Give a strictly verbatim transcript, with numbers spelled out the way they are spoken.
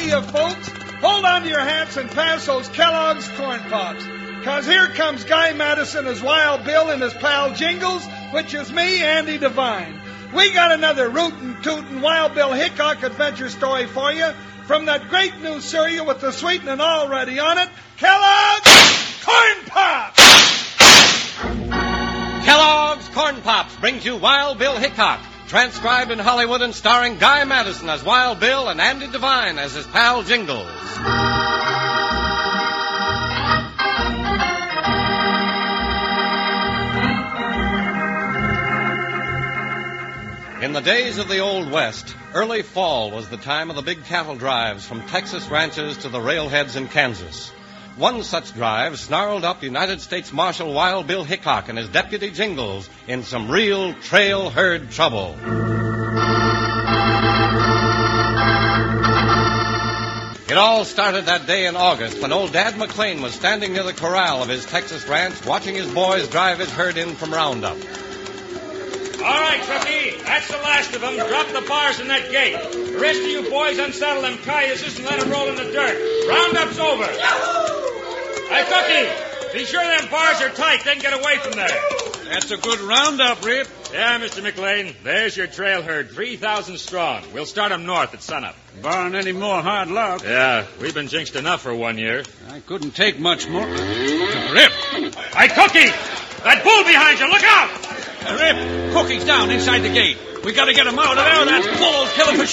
you folks, hold on to your hats and pass those Kellogg's Corn Pops. Because here comes Guy Madison as Wild Bill and his pal Jingles, which is me, Andy Devine. We got another rootin' tootin' Wild Bill Hickok adventure story for you from that great new cereal with the sweetening already on it, Kellogg's Corn Pops! Kellogg's Corn Pops brings you Wild Bill Hickok, transcribed in Hollywood and starring Guy Madison as Wild Bill and Andy Devine as his pal Jingles. In the days of the Old West, early fall was the time of the big cattle drives from Texas ranches to the railheads in Kansas. One such drive snarled up United States Marshal Wild Bill Hickok and his deputy Jingles in some real trail herd trouble. It all started that day in August when old Dad McLean was standing near the corral of his Texas ranch watching his boys drive his herd in from Roundup. All right, Truckee, that's the last of them. Drop the bars in that gate. The rest of you boys unsaddle them cayuses and let them roll in the dirt. Roundup's over. Yahoo! Hey, Cookie, be sure them bars are tight. They can get away from there. That's a good roundup, Rip. Yeah, Mister McLean, there's your trail herd, three thousand strong. We'll start them north at sunup. Barring any more hard luck. Yeah, we've been jinxed enough for one year. I couldn't take much more. Rip! Hey, Cookie, that bull behind you, look out! Rip, Cookie's down inside the gate. We gotta get him out of there. That bull's killing for